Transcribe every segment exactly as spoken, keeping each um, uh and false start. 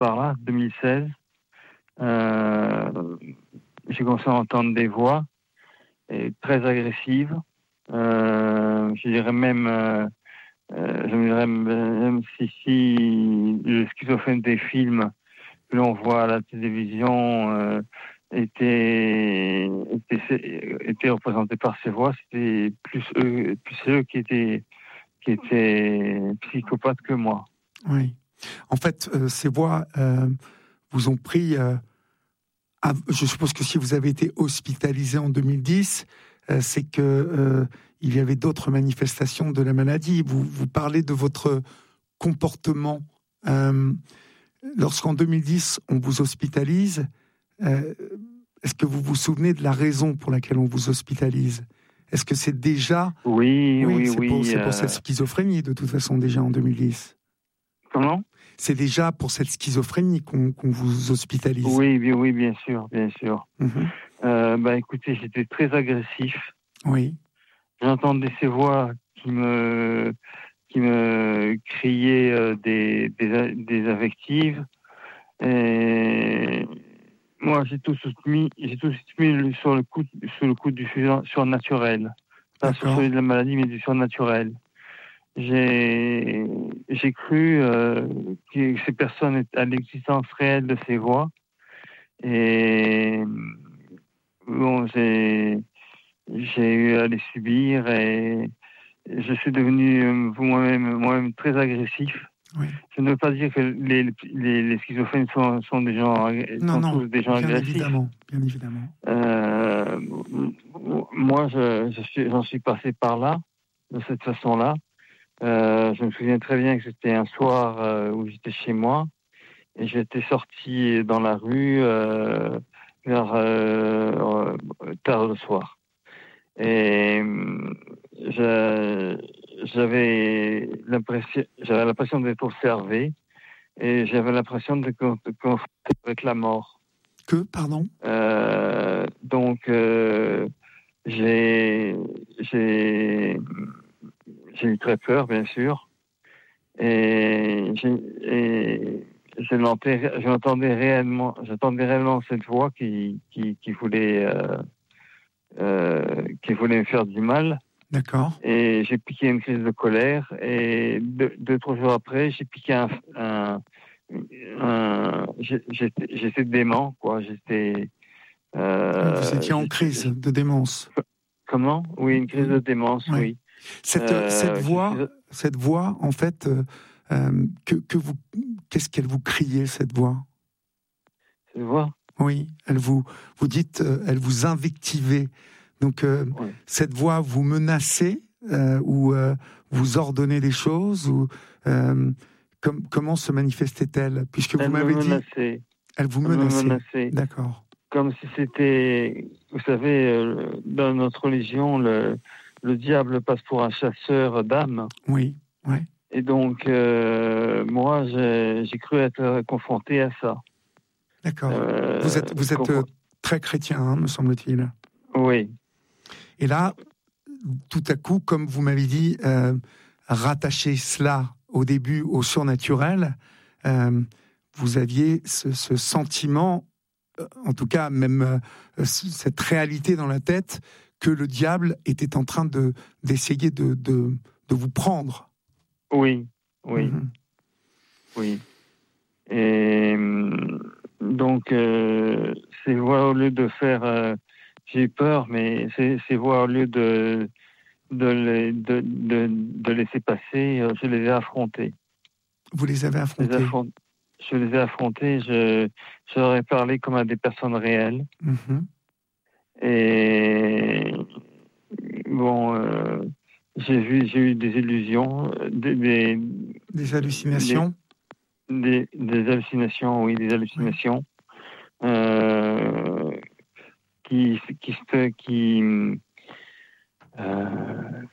par là, deux mille seize. Euh, j'ai commencé à entendre des voix et très agressives. Euh, je dirais même, euh, euh, je dirais même si, si le schizophrène des films que l'on voit à la télévision euh, était, était, était représenté par ces voix, c'était plus eux, plus eux qui étaient, qui étaient psychopathes que moi. Oui. En fait, euh, ces voix euh, vous ont pris. Euh, à, je suppose que si vous avez été hospitalisé en deux mille dix, euh, c'est que euh, il y avait d'autres manifestations de la maladie. Vous, vous parlez de votre comportement. Euh, lorsqu'en deux mille dix, on vous hospitalise, euh, est-ce que vous vous souvenez de la raison pour laquelle on vous hospitalise ? Est-ce que c'est déjà... Oui, oui, oui. C'est, oui, pour, c'est euh... pour cette schizophrénie, de toute façon, déjà en deux mille dix. Comment ? C'est déjà pour cette schizophrénie qu'on, qu'on vous hospitalise. Oui, bien, oui, bien sûr, bien sûr. Mm-hmm. Euh, bah, écoutez, j'étais très agressif. Oui. J'entendais ces voix qui me, qui me criaient euh, des, des, des invectives. Et moi, j'ai tout soutenu, j'ai tout soutenu sur le coup, sur le coup du surnaturel. Pas sur celui de la maladie, mais du surnaturel. J'ai, j'ai cru euh, que ces personnes étaient à l'existence réelle de ces voix. Et bon, j'ai, j'ai eu à les subir et je suis devenu moi-même, moi-même très agressif. Oui. Je ne veux pas dire que les, les, les schizophrènes sont, sont des gens, non, sont non, tous des gens bien agressifs. Évidemment, bien évidemment. Euh, moi, je, je suis, j'en suis passé par là, de cette façon-là. Euh, je me souviens très bien que c'était un soir euh, où j'étais chez moi et j'étais sorti dans la rue euh, vers euh, tard le soir. Et je, j'avais l'impression, j'avais l'impression d'être observé et j'avais l'impression de confronter avec la mort. Que, pardon ? euh, Donc, euh, j'ai, j'ai, j'ai eu très peur, bien sûr. Et, j'ai, et je, l'entendais, je l'entendais réellement, j'entendais réellement cette voix qui, qui, qui voulait, euh, euh, qui voulait me faire du mal. D'accord. Et j'ai piqué une crise de colère. Et deux, deux trois jours après, j'ai piqué un, un, un j'étais, j'étais dément, quoi. J'étais. Euh, Vous étiez en crise de démence. Comment ? Oui, une crise oui. de démence, ouais. oui. Cette, euh, cette voix, suis... cette voix, en fait, euh, euh, que, que vous, qu'est-ce qu'elle vous criait, cette voix ? Cette voix ? Oui, elle vous, vous dites, euh, elle vous invectivait. Donc, euh, ouais. cette voix vous menaçait euh, ou euh, vous ordonnait des choses ou euh, com- comment se manifestait-elle ? Puisque vous elle m'avez me dit, elle vous elle menaçait. me menaçait. D'accord. Comme si c'était, vous savez, euh, dans notre religion, le, le diable passe pour un chasseur d'âmes. Oui, oui. Et donc, euh, moi, j'ai, j'ai cru être confronté à ça. D'accord. Euh, vous êtes, vous êtes confron- très chrétien, hein, me semble-t-il. Oui. Et là, tout à coup, comme vous m'avez dit, euh, rattacher cela au début au surnaturel, euh, vous aviez ce, ce sentiment, en tout cas même euh, cette réalité dans la tête, que le diable était en train de, d'essayer de, de, de vous prendre. Oui, oui, mmh. oui. Et donc, euh, ces voix, au lieu de faire... Euh, j'ai eu peur, mais ces, ces voix, au lieu de, de, les, de, de, de laisser passer, je les ai affrontées. Vous les avez affrontées ? Je les, affront... je les ai affrontées, je, je leur ai parlé comme à des personnes réelles. Mmh. Et bon, euh, j'ai vu, j'ai eu des illusions, des... Des, des hallucinations des, des, des hallucinations, oui, des hallucinations. Oui. Euh, qui, qui, qui, qui euh,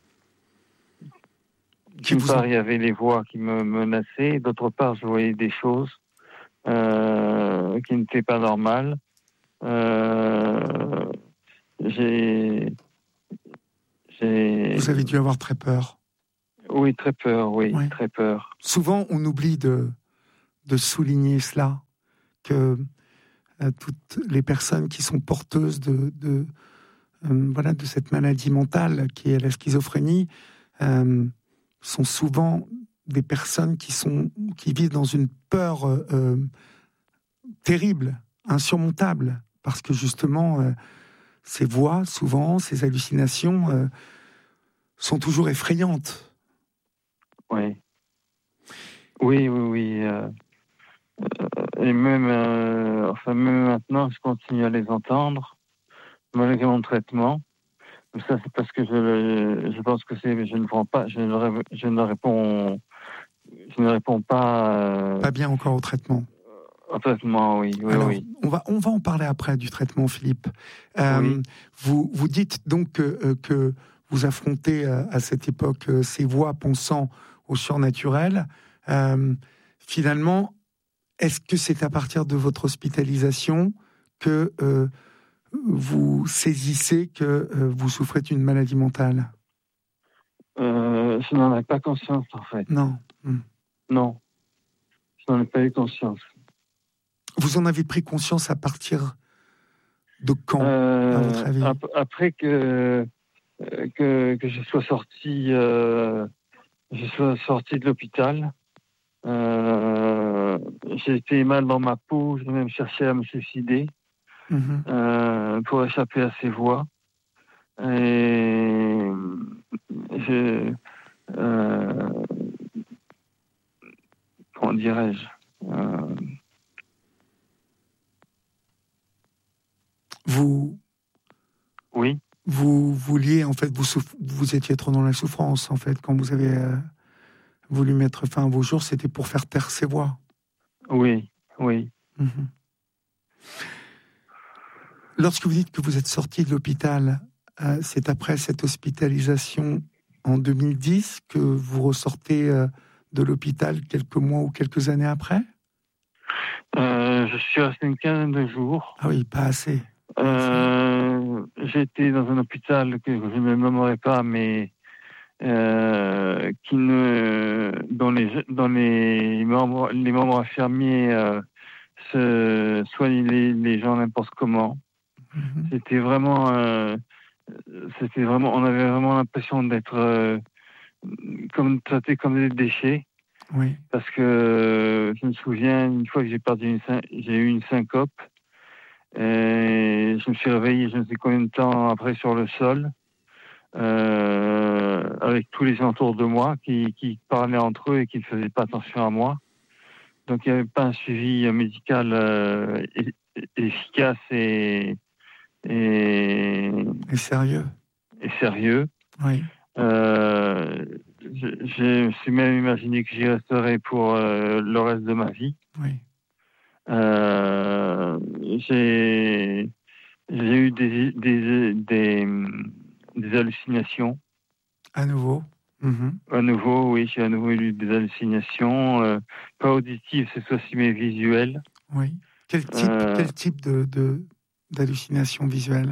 d'une part, il y avait les voix qui me menaçaient, d'autre part, je voyais des choses euh, qui n'étaient pas normales. Euh, j'ai, j'ai... Vous avez dû avoir très peur. Oui, très peur, oui, ouais. très peur. Souvent, on oublie de, de souligner cela, que euh, toutes les personnes qui sont porteuses de, de, euh, voilà, de cette maladie mentale qui est la schizophrénie euh, sont souvent des personnes qui, sont, qui vivent dans une peur euh, terrible, insurmontable, parce que justement, euh, ces voix, souvent, ces hallucinations euh, sont toujours effrayantes. Oui. Oui, oui, oui. Euh, euh, et même, euh, enfin, même maintenant, je continue à les entendre, malgré mon traitement. Ça, c'est parce que je, je pense que c'est, je ne prends pas, je ne, je ne réponds, je ne réponds pas. Euh, Pas bien encore au traitement. Au traitement, oui, oui, Alors, oui. on va, on va en parler après du traitement, Philippe. Euh, Oui. vous, vous dites donc que, euh, que vous affrontez euh, à cette époque euh, ces voix pensant au surnaturel. Euh, finalement, est-ce que c'est à partir de votre hospitalisation que euh, vous saisissez que euh, vous souffrez d'une maladie mentale? Euh, je n'en ai pas conscience, en fait. Non. Hmm. Non, je n'en ai pas eu conscience. Vous en avez pris conscience à partir de quand, Euh, à votre avis? ap- Après que, que, que je sois sorti, euh, je sois sorti de l'hôpital, euh, j'ai été mal dans ma peau, j'ai même cherché à me suicider Mm-hmm. euh, pour échapper à ces voix. Et je, euh, comment dirais-je euh, Vous, Oui. vous vouliez, en fait, vous, souff- vous étiez trop dans la souffrance, en fait, quand vous avez euh, voulu mettre fin à vos jours, c'était pour faire taire ces voix. Oui, oui. Mm-hmm. Lorsque vous dites que vous êtes sorti de l'hôpital, euh, c'est après cette hospitalisation en deux mille dix que vous ressortez euh, de l'hôpital quelques mois ou quelques années après? Euh, je suis resté une quinzaine de jours. Ah oui, pas assez. Pas assez. Euh, J'étais dans un hôpital que je ne nommerai pas, mais euh, qui ne, dont les, dont les membres, les membres infirmiers euh, se soignent les, les gens n'importe comment. Mm-hmm. C'était vraiment, euh, c'était vraiment, on avait vraiment l'impression d'être euh, comme traités comme des déchets. Oui. Parce que je me souviens une fois que j'ai perdu une, syn- j'ai eu une syncope. Et je me suis réveillé, je ne sais combien de temps après, sur le sol, euh, avec tous les gens autour de moi qui, qui parlaient entre eux et qui ne faisaient pas attention à moi. Donc il n'y avait pas un suivi médical euh, e- efficace et, et, Et sérieux. et sérieux. Oui. Euh, je, je me suis même imaginé que j'y resterais pour euh, le reste de ma vie. Oui. Euh, j'ai J'ai eu des, des, des, des hallucinations. À nouveau. Mm-hmm. À nouveau, oui, j'ai à nouveau eu des hallucinations, euh, pas auditives cette fois-ci, mais visuelles. Oui. Quel type, Euh, quel type de, de, d'hallucination visuelle?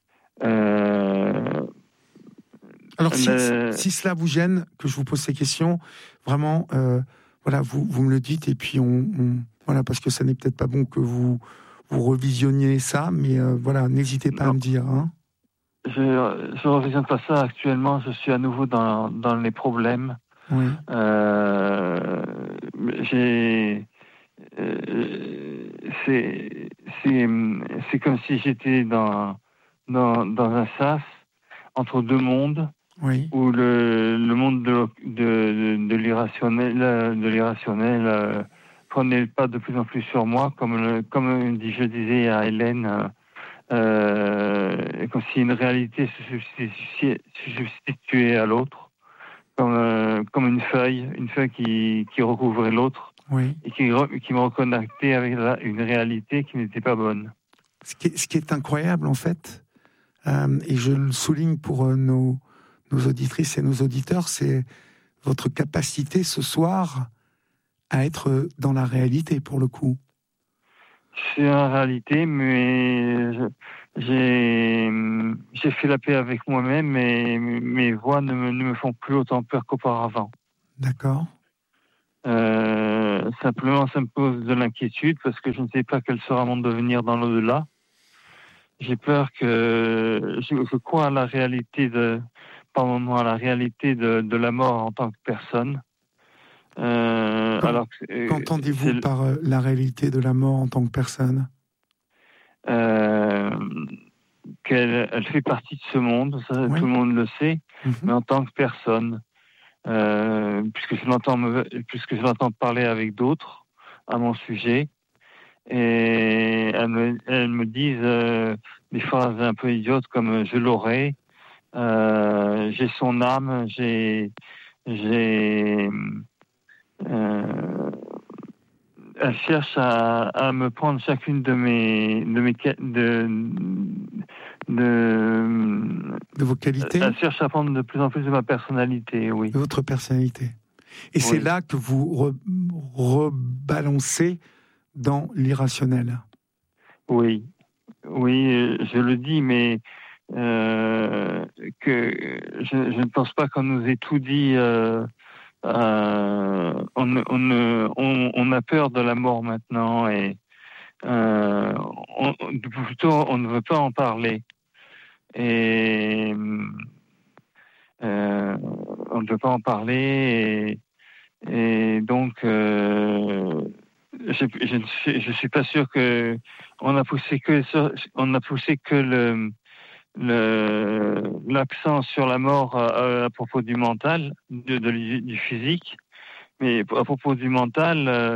euh, Alors, si, le, si cela vous gêne, que je vous pose ces questions, vraiment, euh, voilà, vous, vous me le dites, et puis on, on voilà, parce que ça n'est peut-être pas bon que vous, vous revisionniez ça, mais euh, voilà, n'hésitez pas non, à me dire. Hein. je ne reviens pas ça actuellement, je suis à nouveau dans, dans les problèmes. Oui. Euh, j'ai, euh, c'est, c'est, c'est comme si j'étais dans, dans, dans un sas entre deux mondes, Oui. où le, le monde de, de, de, de l'irrationnel, de l'irrationnel euh, prenait le pas de plus en plus sur moi, comme, le, comme je disais à Hélène, euh, comme si une réalité se substituait, se substituait à l'autre, comme, euh, comme une feuille, une feuille qui, qui recouvrait l'autre, Oui. et qui, qui me reconnectait avec la, une réalité qui n'était pas bonne. Ce qui est, ce qui est incroyable, en fait, euh, et je le souligne pour euh, nos, nos auditrices et nos auditeurs, c'est votre capacité ce soir à être dans la réalité, pour le coup. C'est en réalité, mais je, j'ai, j'ai fait la paix avec moi-même et mes voix ne me, ne me font plus autant peur qu'auparavant. D'accord. Euh, simplement, ça me pose de l'inquiétude parce que je ne sais pas quel sera mon devenir dans l'au-delà. J'ai peur que je, je crois à la réalité de, par moment, à la réalité de, de la mort en tant que personne. Euh, Quand, alors que, euh, qu'entendez-vous c'est, par euh, la réalité de la mort en tant que personne? euh, qu'elle elle fait partie de ce monde, ça, Oui. tout le monde le sait, Mm-hmm. mais en tant que personne, euh, puisque je l'entends, puisque je l'entends parler avec d'autres à mon sujet, et elles me, elles me disent euh, des phrases un peu idiotes comme je l'aurai, euh, j'ai son âme, j'ai, j'ai, euh, elle cherche à, à me prendre chacune de mes, de mes, de, de, De vos qualités? elle cherche à prendre de plus en plus de ma personnalité, oui. De votre personnalité. Et oui. C'est là que vous re, rebalancez dans l'irrationnel. Oui, oui, je le dis, mais euh, que je, je ne pense pas qu'on nous ait tout dit. Euh, euh, on, on, on, on a peur de la mort maintenant et euh, on, plutôt on ne veut pas en parler. Et euh, on ne veut pas en parler et, et donc euh, je, je ne suis, je suis pas sûr que on a poussé que on a poussé que le Le, l'accent sur la mort à, à propos du mental, de, de, du physique, mais à propos du mental. Euh,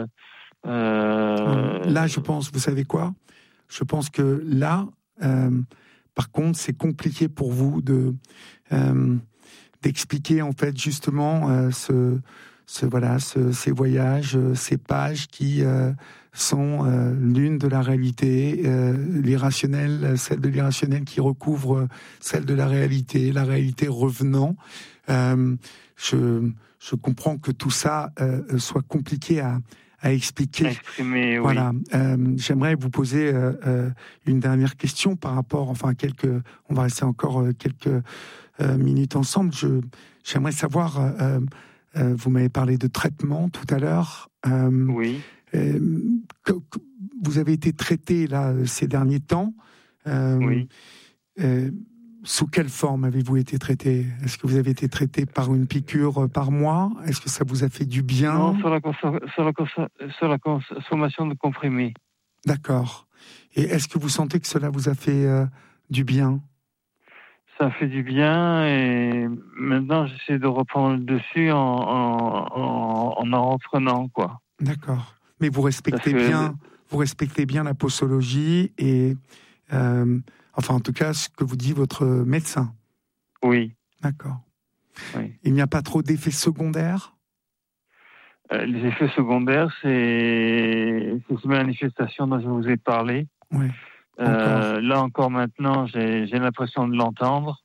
euh... Là, je pense, vous savez quoi? Je pense que là, euh, par contre, c'est compliqué pour vous de euh, d'expliquer en fait justement euh, ce, ce voilà, ce, ces voyages, ces pages qui euh, sont euh, l'une de la réalité, euh, l'irrationnel, celle de l'irrationnel qui recouvre celle de la réalité, la réalité revenant. Euh, je, je comprends que tout ça euh, soit compliqué à, à expliquer. Exprimer, voilà. Oui. Euh, j'aimerais vous poser euh, euh, une dernière question par rapport, enfin quelques, on va rester encore euh, quelques euh, minutes ensemble. Je, j'aimerais savoir. Euh, euh, vous m'avez parlé de traitement tout à l'heure. Euh, oui. Euh, que, que vous avez été traité là ces derniers temps. Euh, oui. Euh, sous quelle forme avez-vous été traité? Est-ce que vous avez été traité par une piqûre par mois? Est-ce que ça vous a fait du bien? Non, sur la, sur la, sur la consommation de comprimés. D'accord. Et est-ce que vous sentez que cela vous a fait euh, du bien? Ça fait du bien et maintenant j'essaie de reprendre le dessus en en, en, en, en reprenant, quoi. D'accord. Mais vous respectez que... bien, vous respectez bien la posologie et, euh, enfin, en tout cas, ce que vous dit votre médecin. Oui. D'accord. Oui. Il n'y a pas trop d'effets secondaires? euh, Les effets secondaires, c'est ces manifestations dont je vous ai parlé. Oui. Euh, là encore maintenant, j'ai, j'ai l'impression de l'entendre.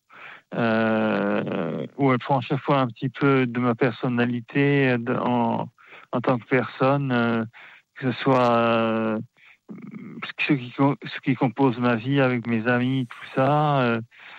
Euh, où elle prend à chaque fois un petit peu de ma personnalité de, en, en tant que personne, euh, que ce soit euh, ce, qui, ce qui compose ma vie avec mes amis, tout ça. Euh,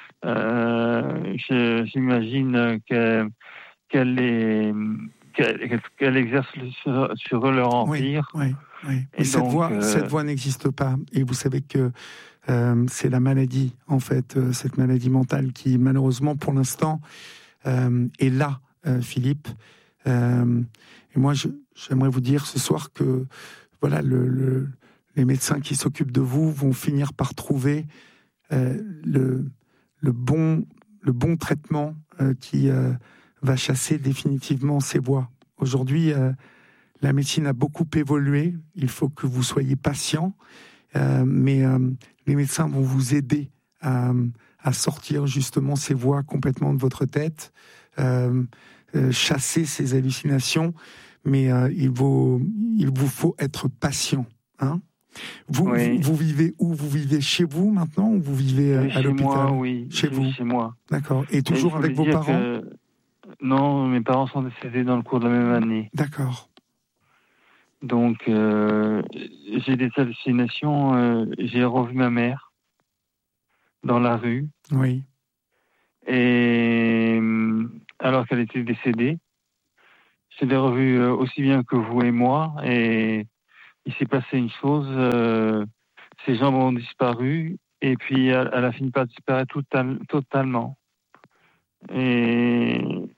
euh, je, j'imagine que, qu'elle, est, qu'elle, qu'elle exerce sur, sur eux leur empire. Oui, oui, oui. Mais cette, donc, voix, euh... cette voix n'existe pas. Et vous savez que Euh, c'est la maladie, en fait, euh, cette maladie mentale qui, malheureusement, pour l'instant, euh, est là, euh, Philippe. Euh, et moi, je, j'aimerais vous dire ce soir que, voilà, le, le, les médecins qui s'occupent de vous vont finir par trouver euh, le, le, bon, le bon traitement euh, qui euh, va chasser définitivement ces voix. Aujourd'hui, euh, la médecine a beaucoup évolué. Il faut que vous soyez patient. Euh, mais euh, les médecins vont vous aider à, à sortir justement ces voix complètement de votre tête, euh, euh, chasser ces hallucinations, mais euh, il, vaut, il vous faut être patient. Hein. Vous, oui. vous, vous vivez où? Vous vivez chez vous maintenant ou vous vivez à, à l'hôpital? Moi, oui, chez vous. Chez moi. D'accord. Et toujours Et avec vos parents? Que... Non, mes parents sont décédés dans le cours de la même année. D'accord. Donc, euh, j'ai des hallucinations. Euh, j'ai revu ma mère dans la rue. Oui. Et alors qu'elle était décédée, je l'ai revu euh, aussi bien que vous et moi, et il s'est passé une chose, euh, ses jambes ont disparu, et puis elle, elle a fini par disparaître total, totalement. Et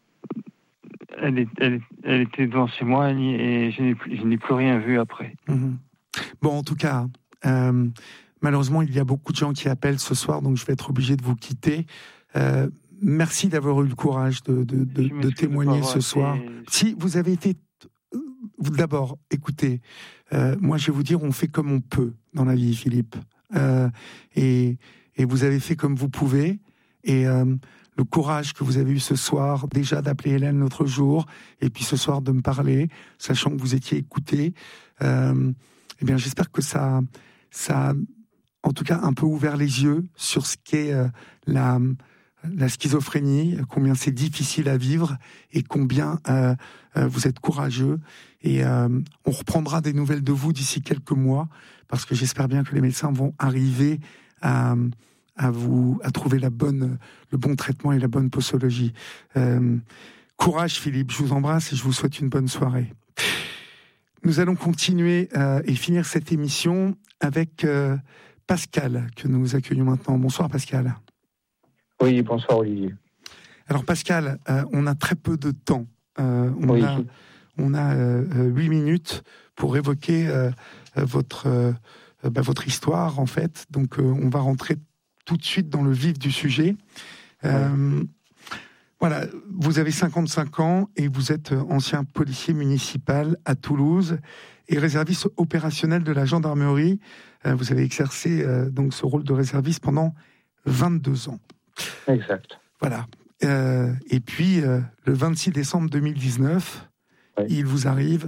elle, est, elle, elle était devant chez moi, et je n'ai, je n'ai plus rien vu après. Mmh. Bon, en tout cas, euh, malheureusement, il y a beaucoup de gens qui appellent ce soir, donc je vais être obligé de vous quitter. Euh, merci d'avoir eu le courage de, de, de, de témoigner ce soir. Été... Si vous avez été... D'abord, écoutez, euh, moi je vais vous dire, on fait comme on peut dans la vie, Philippe. Euh, et, et vous avez fait comme vous pouvez. Et euh, le courage que vous avez eu ce soir, déjà d'appeler Hélène l'autre jour, et puis ce soir de me parler, sachant que vous étiez écouté, euh, eh bien j'espère que ça, ça a en tout cas un peu ouvert les yeux sur ce qu'est euh, la... la schizophrénie, combien c'est difficile à vivre et combien euh, euh, vous êtes courageux. Et euh, on reprendra des nouvelles de vous d'ici quelques mois, parce que j'espère bien que les médecins vont arriver à, à vous à trouver la bonne, le bon traitement et la bonne posologie. Euh, courage Philippe, je vous embrasse et je vous souhaite une bonne soirée. Nous allons continuer euh, et finir cette émission avec euh, Pascal, que nous accueillons maintenant. Bonsoir Pascal. Oui, bonsoir Olivier. Alors Pascal, euh, on a très peu de temps. Euh, on, oui. a, on a euh, huit minutes pour évoquer euh, votre, euh, bah, votre histoire en fait. Donc euh, on va rentrer tout de suite dans le vif du sujet. Euh, oui. Voilà, vous avez cinquante-cinq ans et vous êtes ancien policier municipal à Toulouse et réserviste opérationnel de la gendarmerie. Euh, vous avez exercé euh, donc ce rôle de réserviste pendant vingt-deux ans. Exact. Voilà. Euh, et puis, euh, le vingt-six décembre deux mille dix-neuf, oui. Il vous arrive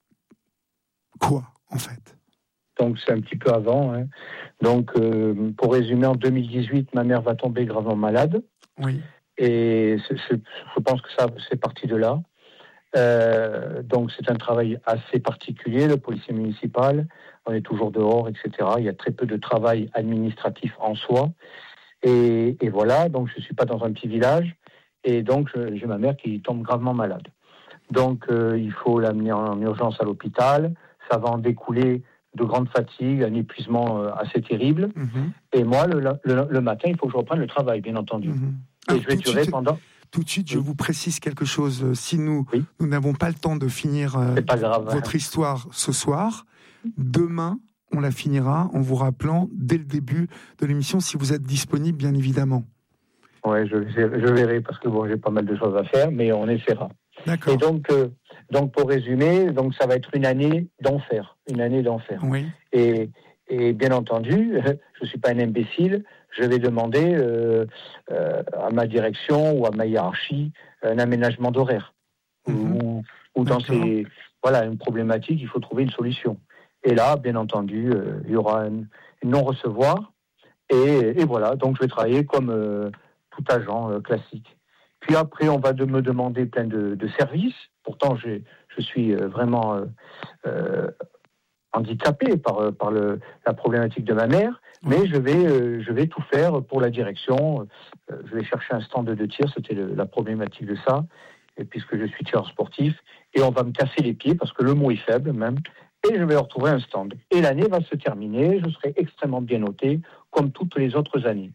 quoi, en fait ? Donc, c'est un petit peu avant. Hein. Donc, euh, pour résumer, en deux mille dix-huit, ma mère va tomber gravement malade. Oui. Et c'est, c'est, je pense que ça, c'est parti de là. Euh, donc, c'est un travail assez particulier, le policier municipal. On est toujours dehors, et cetera. Il y a très peu de travail administratif en soi. Et, et voilà, donc je ne suis pas dans un petit village, et donc je, j'ai ma mère qui tombe gravement malade. Donc euh, il faut l'amener en, en urgence à l'hôpital, ça va en découler de grandes fatigues, un épuisement euh, assez terrible, mm-hmm. Et moi, le, le, le matin, il faut que je reprenne le travail, bien entendu. Mm-hmm. Alors, et je vais durer suite, pendant... Tout de suite, je oui. vous précise quelque chose. Si nous, oui. nous n'avons pas le temps de finir euh, C'est pas grave, votre hein. histoire ce soir, demain, on la finira en vous rappelant dès le début de l'émission, si vous êtes disponible, bien évidemment. Oui, je, je verrai, parce que bon, j'ai pas mal de choses à faire, mais on essaiera. D'accord. Et donc, euh, donc, pour résumer, donc ça va être une année d'enfer. Une année d'enfer. Oui. Et, et bien entendu, je ne suis pas un imbécile, je vais demander euh, euh, à ma direction ou à ma hiérarchie un aménagement d'horaire. Mm-hmm. Ou, ou dans ces... Voilà, une problématique, il faut trouver une solution. Et là, bien entendu, euh, il y aura un, un non-recevoir. Et, et voilà, donc je vais travailler comme euh, tout agent euh, classique. Puis après, on va de me demander plein de, de services. Pourtant, j'ai, je suis euh, vraiment euh, euh, handicapé par, par le, la problématique de ma mère. Mais je vais, euh, je vais tout faire pour la direction. Euh, je vais chercher un stand de tir, c'était le, la problématique de ça, et puisque je suis tireur sportif. Et on va me casser les pieds, parce que le mot est faible même. Et je vais leur trouver un stand. Et l'année va se terminer, je serai extrêmement bien noté, comme toutes les autres années.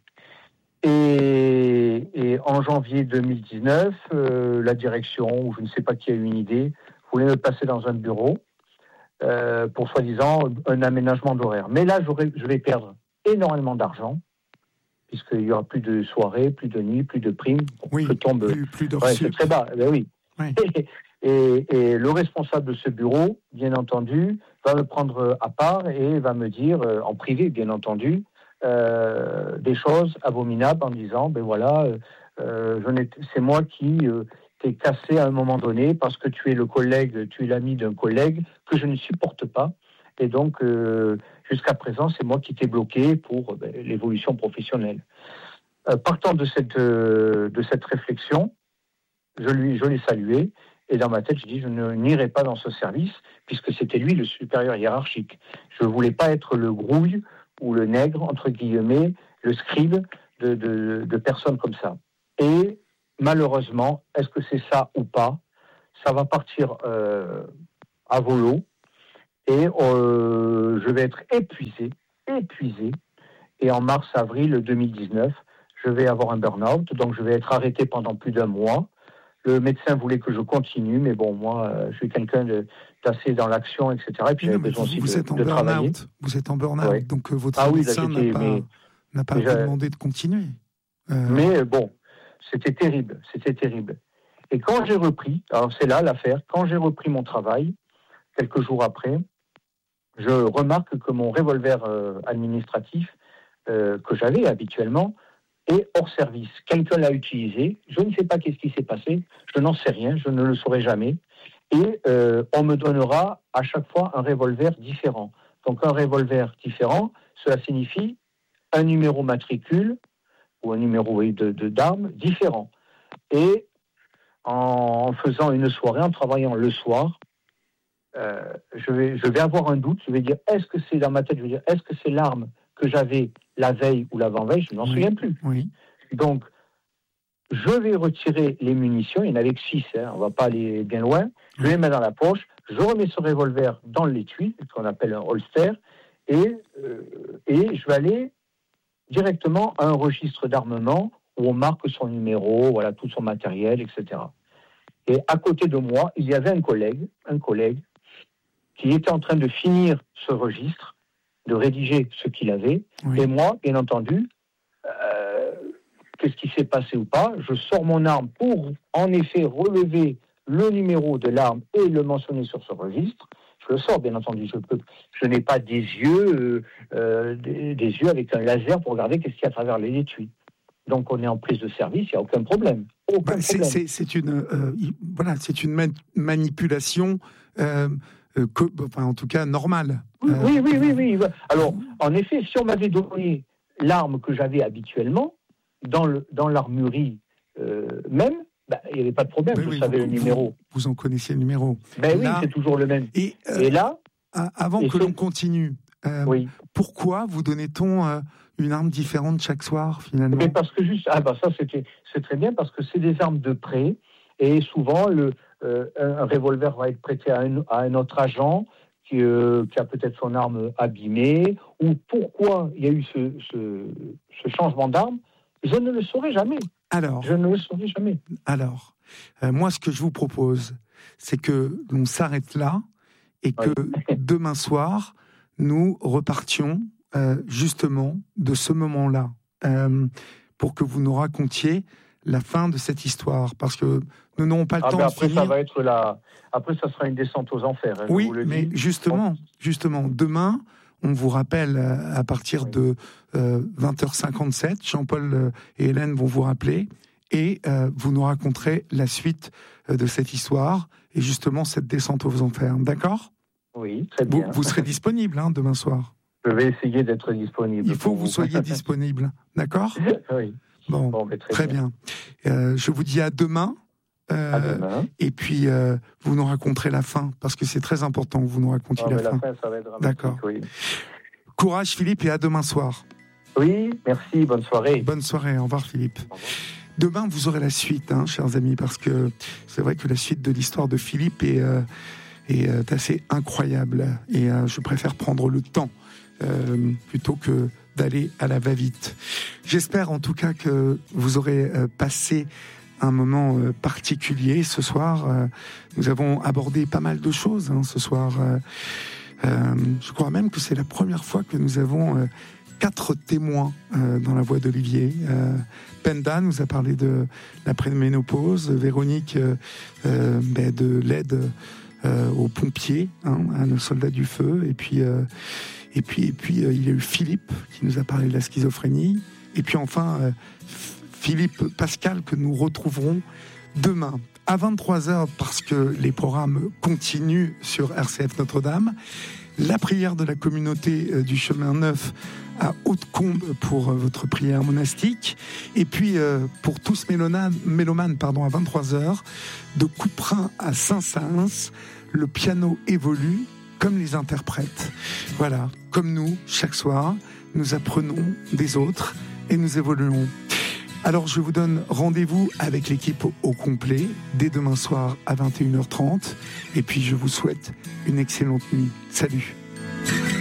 Et, et en janvier deux mille dix-neuf, euh, la direction, ou je ne sais pas qui a eu une idée, voulait me passer dans un bureau euh, pour soi-disant un aménagement d'horaire. Mais là, j'aurais, je vais perdre énormément d'argent, puisqu'il n'y aura plus de soirées, plus de nuits, plus de primes. Oui, je tombe, plus, plus d'heures ouais, sup. C'est très bas, ben oui. Oui. Et, et le responsable de ce bureau, bien entendu, va me prendre à part et va me dire, euh, en privé, bien entendu, euh, des choses abominables en disant, ben voilà, euh, je n'ai, c'est moi qui euh, t'ai cassé à un moment donné parce que tu es le collègue, tu es l'ami d'un collègue que je ne supporte pas. Et donc, euh, jusqu'à présent, c'est moi qui t'ai bloqué pour ben, l'évolution professionnelle. Euh, partant de cette, euh, de cette réflexion, je, lui, je l'ai salué. Et dans ma tête, je dis, je ne, n'irai pas dans ce service, puisque c'était lui le supérieur hiérarchique. Je ne voulais pas être le grouille ou le nègre, entre guillemets, le scribe de, de, de personnes comme ça. Et malheureusement, est-ce que c'est ça ou pas ? ça va partir euh, à volo et euh, je vais être épuisé, épuisé. Et en mars-avril deux mille dix-neuf, je vais avoir un burn-out, donc je vais être arrêté pendant plus d'un mois. Le médecin voulait que je continue, mais bon, moi, euh, je suis quelqu'un de, d'assez dans l'action, et cetera. Et puis, j'avais besoin aussi vous de, êtes en de travailler. Vous êtes en burn-out, ouais. donc euh, votre ah, oui, médecin là, n'a pas, mais, n'a pas déjà, demandé de continuer. Euh... Mais bon, c'était terrible, c'était terrible. Et quand j'ai repris, alors c'est là l'affaire, quand j'ai repris mon travail, quelques jours après, je remarque que mon revolver euh, administratif euh, que j'avais habituellement est hors service. Quelqu'un l'a utilisé, je ne sais pas qu'est-ce qui s'est passé, je n'en sais rien, je ne le saurai jamais. Et euh, on me donnera à chaque fois un revolver différent. Donc un revolver différent, cela signifie un numéro matricule ou un numéro de, de, d'armes différent. Et en faisant une soirée, en travaillant le soir, euh, je, vais, je vais avoir un doute, je vais dire, est-ce que c'est dans ma tête, je vais dire, est-ce que c'est l'arme que j'avais la veille ou l'avant-veille, je n'en oui, souviens plus. Oui. Donc, je vais retirer les munitions, il n'y en avait que six, hein, on ne va pas aller bien loin, je vais les mettre dans la poche, je remets ce revolver dans l'étui, ce qu'on appelle un holster, et, euh, et je vais aller directement à un registre d'armement où on marque son numéro, voilà, tout son matériel, et cetera. Et à côté de moi, il y avait un collègue, un collègue qui était en train de finir ce registre, de rédiger ce qu'il avait, oui. Et moi, bien entendu, euh, qu'est-ce qui s'est passé ou pas, je sors mon arme pour, en effet, relever le numéro de l'arme et le mentionner sur ce registre. Je le sors, bien entendu. Je, peux, je n'ai pas des yeux, euh, euh, des, des yeux avec un laser pour regarder qu'est-ce qu'il y a à travers les étuis. Donc, on est en prise de service, il n'y a aucun problème. Aucun bah, c'est, problème. C'est, c'est une, euh, voilà, c'est une man- manipulation, euh, euh, que, enfin, en tout cas, normale. Oui, euh, oui, oui, oui, oui. Alors, en effet, si on m'avait donné l'arme que j'avais habituellement, dans, le, dans l'armurerie euh, même, bah, il n'y avait pas de problème, oui, je oui, savais vous, le numéro. Vous, vous en connaissiez le numéro. Ben là, oui, c'est toujours le même. Et, euh, et là... Avant et que c'est... l'on continue, euh, oui. pourquoi vous donnait-on euh, une arme différente chaque soir, finalement ? Mais parce que juste... Ah bah ça, c'était, c'est très bien, parce que c'est des armes de prêt, et souvent, le, euh, un revolver va être prêté à un, à un autre agent qui, euh, qui a peut-être son arme abîmée, ou pourquoi il y a eu ce, ce, ce changement d'arme, je ne le saurai jamais. Alors, je ne le saurai jamais. Alors, euh, moi, ce que je vous propose, c'est que l'on s'arrête là et que oui. demain soir, nous repartions euh, justement de ce moment-là euh, pour que vous nous racontiez la fin de cette histoire, parce que nous n'aurons pas le ah temps ben de après, finir. Ça va être la... Après, ça sera une descente aux enfers. Hein, oui, je vous le mais dis. justement, justement, demain, on vous rappelle à partir oui. de euh, vingt heures cinquante-sept, Jean-Paul et Hélène vont vous rappeler et euh, vous nous raconterez la suite euh, de cette histoire et justement cette descente aux enfers. D'accord ? Oui, très bien. Vous, vous serez disponible hein, demain soir ? Je vais essayer d'être disponible. Il faut que vous soyez disponible. D'accord ? Oui. Bon, bon très, très bien. bien. Euh, je vous dis à demain. Euh, à demain. Et puis, euh, vous nous raconterez la fin, parce que c'est très important que vous nous racontiez oh, la, la fin. fin. Ça va être dramatique, d'accord. Oui. Courage, Philippe, et à demain soir. Oui, merci, bonne soirée. Bonne soirée, au revoir, Philippe. Au revoir. Demain, vous aurez la suite, hein, chers amis, parce que c'est vrai que la suite de l'histoire de Philippe est, euh, est euh, assez incroyable. Et euh, je préfère prendre le temps euh, plutôt que d'aller à la va-vite. J'espère en tout cas que vous aurez euh, passé un moment euh, particulier ce soir. Euh, nous avons abordé pas mal de choses hein, ce soir. Euh, euh, je crois même que c'est la première fois que nous avons euh, quatre témoins euh, dans la voix d'Olivier. Euh, Penda nous a parlé de la préménopause, Véronique euh, euh, ben de l'aide euh, aux pompiers, hein, à nos soldats du feu, et puis euh, et puis et puis euh, il y a eu Philippe qui nous a parlé de la schizophrénie, et puis enfin euh, Philippe Pascal que nous retrouverons demain à vingt-trois heures parce que les programmes continuent sur R C F Notre-Dame. La prière de la communauté euh, du Chemin Neuf à Haute-Combe pour euh, votre prière monastique. Et puis, euh, pour tous mélomanes, mélomanes pardon, à vingt-trois heures, de Couperin à Saint-Saëns, le piano évolue comme les interprètes. Voilà, comme nous, chaque soir, nous apprenons des autres et nous évoluons. Alors je vous donne rendez-vous avec l'équipe au complet dès demain soir à vingt et une heures trente. Et puis je vous souhaite une excellente nuit. Salut.